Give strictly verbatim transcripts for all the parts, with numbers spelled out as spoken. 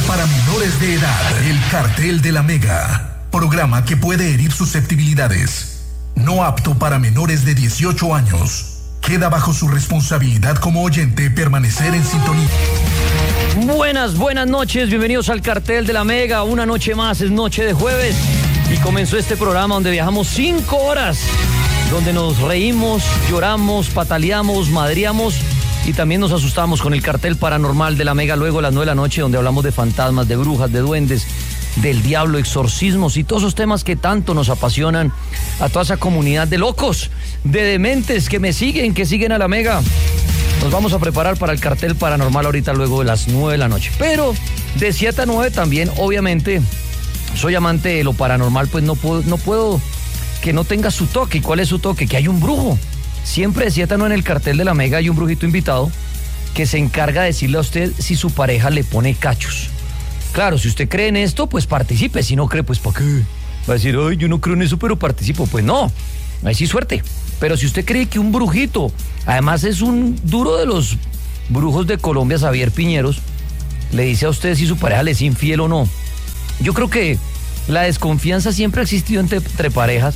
para menores de edad. El Cartel de la Mega. Programa que puede herir susceptibilidades. No apto para menores de dieciocho años. Queda bajo su responsabilidad como oyente permanecer en sintonía. Buenas, buenas noches, bienvenidos al Cartel de la Mega. Una noche más, es noche de jueves y comenzó este programa donde viajamos cinco horas, donde nos reímos, lloramos, pataleamos, madreamos y también nos asustamos con el Cartel Paranormal de la Mega luego a las nueve de la noche, donde hablamos de fantasmas, de brujas, de duendes, del diablo, exorcismos y todos esos temas que tanto nos apasionan a toda esa comunidad de locos, de dementes que me siguen, que siguen a la Mega. Nos vamos a preparar para el Cartel Paranormal ahorita luego de las nueve de la noche. Pero de siete a nueve también, obviamente, soy amante de lo paranormal, pues no puedo, no puedo que no tenga su toque. ¿Y cuál es su toque? Que hay un brujo. Siempre de siete a nueve en el Cartel de la Mega hay un brujito invitado que se encarga de decirle a usted si su pareja le pone cachos. Claro, si usted cree en esto, pues participe. Si no cree, pues ¿para qué? Va a decir, ay, yo no creo en eso, pero participo. Pues no, ahí sí suerte. Pero si usted cree que un brujito, además es un duro de los brujos de Colombia, Xavier Piñeros, le dice a usted si su pareja le es infiel o no. Yo creo que la desconfianza siempre ha existido entre, entre parejas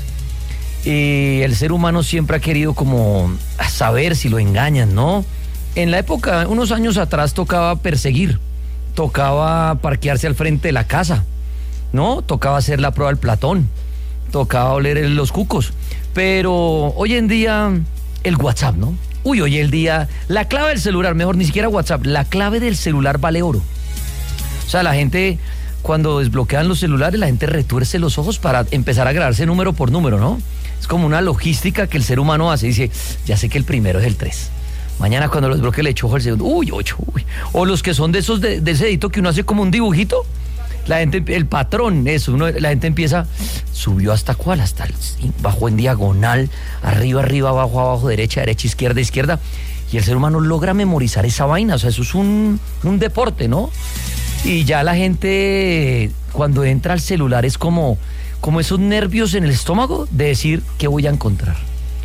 y el ser humano siempre ha querido como saber si lo engañan, ¿no? En la época, unos años atrás, tocaba perseguir, tocaba parquearse al frente de la casa, ¿no? Tocaba hacer la prueba del Platón, tocaba oler los cucos. Pero hoy en día, el WhatsApp, ¿no? Uy, hoy en día, la clave del celular, mejor ni siquiera WhatsApp, la clave del celular vale oro. O sea, la gente, cuando desbloquean los celulares, la gente retuerce los ojos para empezar a grabarse número por número, ¿no? Es como una logística que el ser humano hace. Dice, ya sé que el primero es el tres. Mañana cuando lo desbloquee le echo ojo al segundo. Uy, ocho, uy. O los que son de esos, de, de ese dedito que uno hace como un dibujito. La gente, el patrón, eso, uno, la gente empieza, subió hasta cuál, hasta el, bajó en diagonal, arriba, arriba, abajo, abajo, derecha, derecha, izquierda, izquierda, y el ser humano logra memorizar esa vaina. O sea, eso es un, un deporte, ¿no? Y ya la gente, cuando entra al celular, es como, como esos nervios en el estómago de decir, ¿qué voy a encontrar?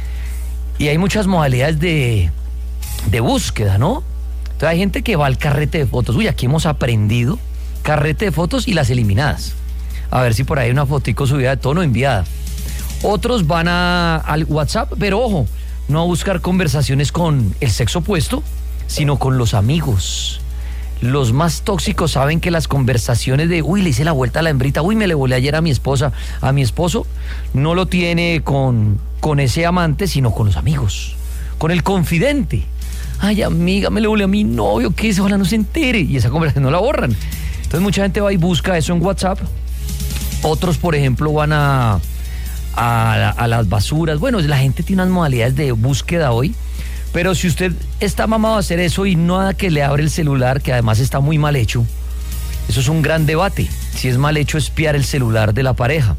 Y hay muchas modalidades de, de búsqueda, ¿no? Entonces hay gente que va al carrete de fotos. Uy, aquí hemos aprendido carrete de fotos y las eliminadas. A ver si por ahí hay una fotico subida de tono enviada. Otros van a, al WhatsApp, pero ojo, no a buscar conversaciones con el sexo opuesto, sino con los amigos. Los más tóxicos saben que las conversaciones de, uy, le hice la vuelta a la hembrita, uy, me le volé ayer a mi esposa, a mi esposo, no lo tiene con, con ese amante, sino con los amigos, con el confidente. Ay, amiga, me le volé a mi novio, ¿qué es? Ojalá no se entere. Y esa conversación no la borran. Entonces mucha gente va y busca eso en WhatsApp. Otros, por ejemplo, van a, a, a las basuras. Bueno, la gente tiene unas modalidades de búsqueda hoy. Pero si usted está mamado a hacer eso y nada que le abre el celular, que además está muy mal hecho, eso es un gran debate. Si es mal hecho espiar el celular de la pareja.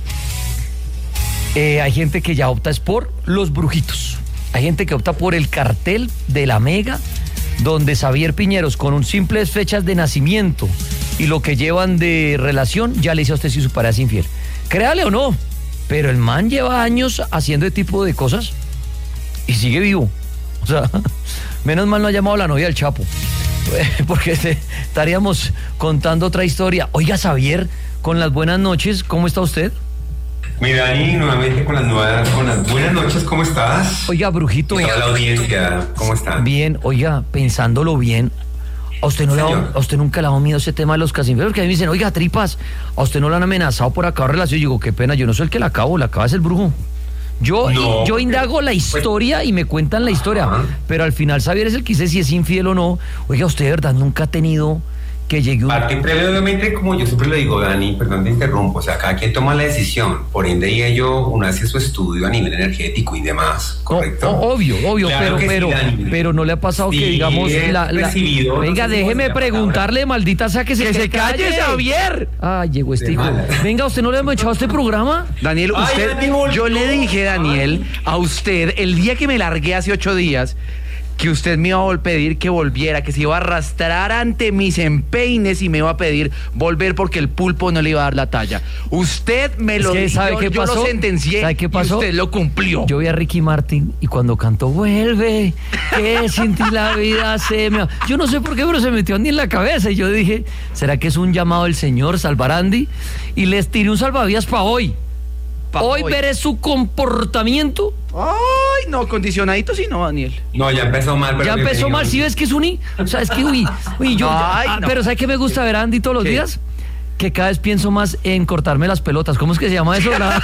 Eh, hay gente que ya opta es por los brujitos. Hay gente que opta por el Cartel de la Mega, donde Xavier Piñeros, con un simples fechas de nacimiento y lo que llevan de relación, ya le dice a usted si su pareja es infiel. Créale o no, pero el man lleva años haciendo este tipo de cosas y sigue vivo. O sea, menos mal no ha llamado a la novia del Chapo, porque estaríamos contando otra historia. Oiga, Xavier, con las buenas noches, ¿cómo está usted? Mi Dani, nuevamente con las, nuevas, con las buenas noches, ¿cómo estás? Oiga, brujito. Hola, la audiencia, ¿cómo están? Bien, oiga, pensándolo bien, ¿a usted, no le ha, ¿a usted nunca le ha dado miedo ese tema de los casinfieros? Que a mí me dicen, oiga, tripas, ¿a usted no le han amenazado por acabar relación? Yo digo, qué pena, yo no soy el que la acabo, la acaba es el brujo. Yo, no, yo indago la historia pues, y me cuentan la historia, ajá. Pero al final Xavier es el que dice si es infiel o no. Oiga, ¿usted de verdad nunca ha tenido que llegue un... Parte previamente, como yo siempre le digo, Dani, perdón te interrumpo, o sea, cada quien toma la decisión, por ende y ello uno hace su estudio a nivel energético y demás, ¿correcto? Oh, obvio, obvio, claro pero pero, sí, pero no le ha pasado sí, que digamos la, la... Venga, déjeme preguntarle, maldita sea que se, que se calle, calle, Xavier. Ay, llegó este hijo. Venga, ¿usted no le ha echado este programa? Daniel, usted, Ay, Dani, yo le dije, Daniel, a usted, el día que me largué hace ocho días, que usted me iba a pedir que volviera, que se iba a arrastrar ante mis empeines y me iba a pedir volver porque el pulpo no le iba a dar la talla. Usted me lo dijo, ¿sabe qué pasó? Yo lo sentencié. ¿Sabe qué pasó? Y usted lo cumplió. Yo vi a Ricky Martin y cuando cantó vuelve, que sin ti la vida se me... Yo no sé por qué, pero se metió a Andy en la cabeza y yo dije, ¿será que es un llamado del Señor salvar a Andy? Y les tiré un salvavidas para hoy. Pa hoy, hoy veré su comportamiento. Ay, no, condicionadito sí no, Daniel. No, ya empezó mal. Pero ya empezó mal, si ¿sí ves que es un i? O sea, es que uy, uy yo, Ay, ah, no. Pero ¿sabes qué me gusta ver a Andy todos los ¿Qué? días? Que cada vez pienso más en cortarme las pelotas. ¿Cómo es que se llama eso? La...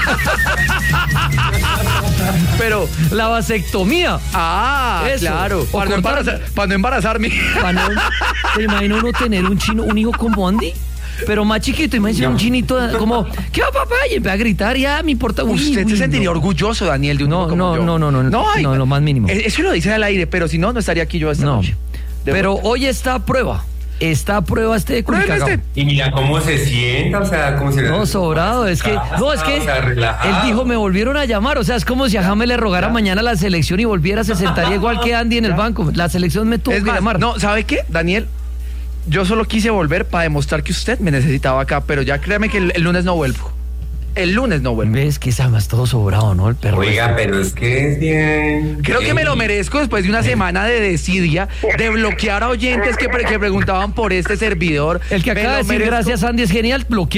Pero la vasectomía. Ah, eso. Claro. Para no, embarazar, para no embarazarme. Para no, ¿te imaginas uno tener un chino, un hijo como Andy? Pero más chiquito, imagínate no. un chinito como, ¿qué va, papá? Y empieza a gritar, ya me importa. Uy, Usted uy, se sentiría no. orgulloso, Daniel, de un no, hijo como no, yo. No, no, no, no, no, no, no, lo más mínimo. Eso lo dicen al aire, pero si no, no estaría aquí yo esta no. noche. Pero vuelta. Hoy está a prueba. Está a prueba este Culicagao. Este. Y mira cómo se sienta, o sea, como si... No, sobrado, es que... No, es que... O sea, él dijo, me volvieron a llamar, o sea, es como si a James le rogara ¿Ya? mañana la selección y volviera, se sentaría igual que Andy en el banco. La selección me tuvo es que más, llamar. No, ¿sabe qué, Daniel? Yo solo quise volver para demostrar que usted me necesitaba acá, pero ya créame que el, el lunes no vuelvo. El lunes no vuelvo. Ves que es además todo sobrado, ¿no? El perro. Oiga, este. pero es que es bien... Creo bien. que me lo merezco después de una semana de desidia, de bloquear a oyentes que, pre que preguntaban por este servidor. El que acaba de decir, gracias Andy, es genial, bloquear.